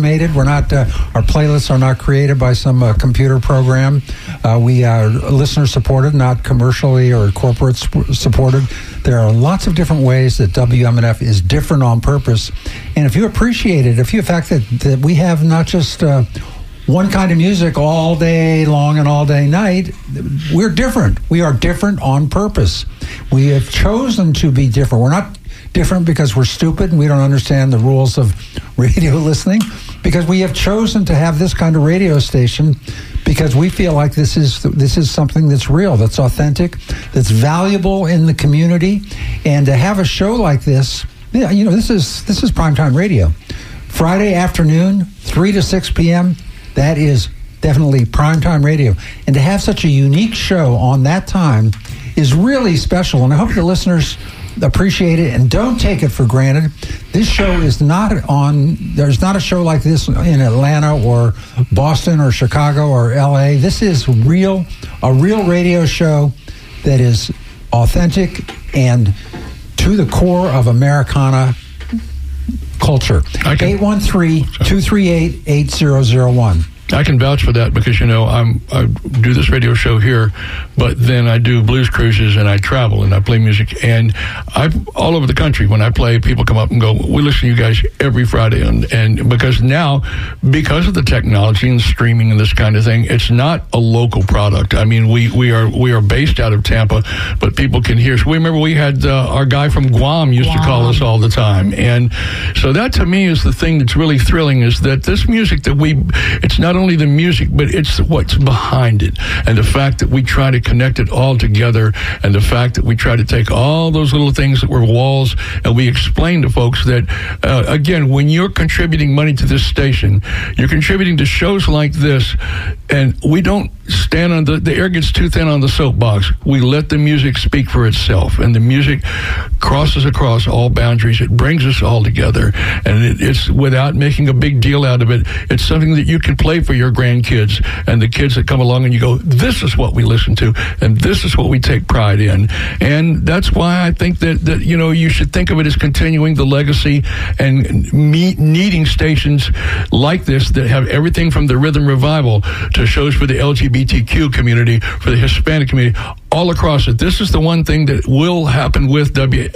automated. We're not. Our playlists are not created by some computer program. We are listener supported, not commercially or corporate supported. There are lots of different ways that WMNF is different on purpose. And if you appreciate it, the fact that we have not just one kind of music all day long and all day night, we're different. We are different on purpose. We have chosen to be different. We're not different because we're stupid and we don't understand the rules of radio listening, because we have chosen to have this kind of radio station because we feel like this is something that's real, that's authentic, that's valuable in the community. And to have a show like this, this is primetime radio. Friday afternoon, 3 to 6 p.m., that is definitely primetime radio. And to have such a unique show on that time is really special. And I hope the listeners appreciate it and don't take it for granted. This show is not on, there's not a show like this in Atlanta or Boston or Chicago or LA. This is a real radio show that is authentic and to the core of Americana culture. 813-238-8001. I can vouch for that because, I do this radio show here, but then I do blues cruises and I travel and I play music. And I'm all over the country. When I play, people come up and go, we listen to you guys every Friday. And because now, because of the technology and streaming and this kind of thing, it's not a local product. I mean, we are based out of Tampa, but people can hear us. We remember we had our guy from Guam used to call us all the time. And so that to me is the thing that's really thrilling, is that this music that it's not only the music, but it's what's behind it, and the fact that we try to connect it all together, and the fact that we try to take all those little things that were walls, and we explain to folks that, again, when you're contributing money to this station, you're contributing to shows like this, and we don't stand on the air gets too thin on the soapbox. We let the music speak for itself, and the music crosses across all boundaries. It brings us all together, and it's without making a big deal out of it. It's something that you can play for your grandkids and the kids that come along, and you go, this is what we listen to, and this is what we take pride in. And that's why I think that you should think of it as continuing the legacy and needing stations like this that have everything from the Rhythm Revival to shows for the LGBTQ community, for the Hispanic community, all across it. This is the one thing that will happen with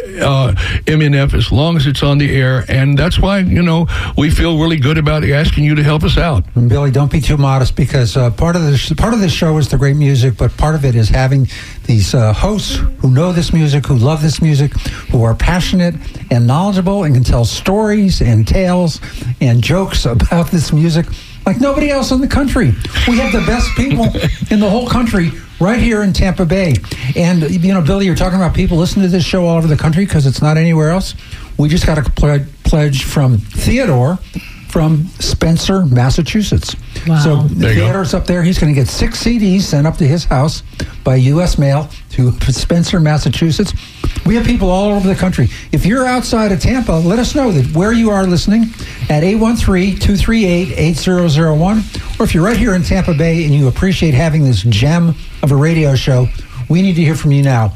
WMNF as long as it's on the air, and that's why we feel really good about asking you to help us out. And Billy, don't be too modest, because part of this show is the great music, but part of it is having these hosts who know this music, who love this music, who are passionate and knowledgeable and can tell stories and tales and jokes about this music like nobody else in the country. We have the best people in the whole country right here in Tampa Bay. And, Billy, you're talking about people listening to this show all over the country because it's not anywhere else. We just got a pledge from Theodore from Spencer, Massachusetts. Wow. So Theodore's up there. He's going to get 6 CDs sent up to his house by U.S. mail to Spencer, Massachusetts. We have people all over the country. If you're outside of Tampa, let us know where you are listening at 813-238-8001. Or if you're right here in Tampa Bay and you appreciate having this gem of a radio show, we need to hear from you now.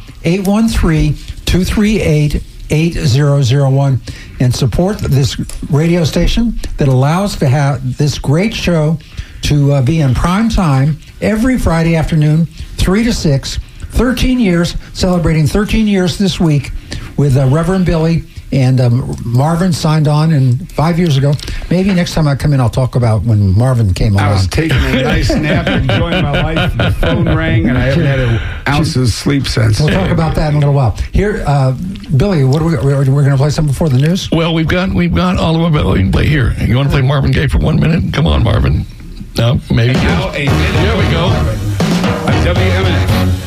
813-238-8001. And support this radio station that allows to have this great show to be in prime time every Friday afternoon, 3 to 6. 13 years, celebrating 13 years this week with Reverend Billy and Marvin signed on 5 years ago. Maybe next time I come in, I'll talk about when Marvin came on. I was taking a nice nap, enjoying my life. The phone rang, and I haven't had an ounce of sleep since. We'll talk about that in a little while. Here, Billy, what we're going to play something before the news? Well, we've got all of it. We can play here. You want to play Marvin Gaye for 1 minute? Come on, Marvin. No, maybe. And now a minute. There we go. On WMNF.